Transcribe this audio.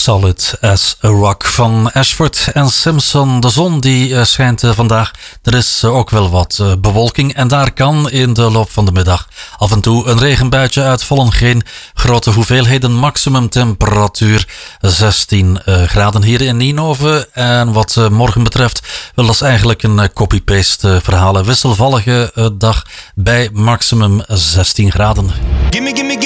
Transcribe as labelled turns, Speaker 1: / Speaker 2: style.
Speaker 1: Solid as a Rock van Ashford en Simpson. De zon die schijnt vandaag. Er is ook wel wat bewolking en daar kan in de loop van de middag af en toe een regenbuitje uitvallen. Geen grote hoeveelheden, maximum temperatuur 16 graden hier in Nienhoven. En wat morgen betreft, wel, dat is eigenlijk een copy-paste verhaal. Een wisselvallige dag bij maximum 16 graden.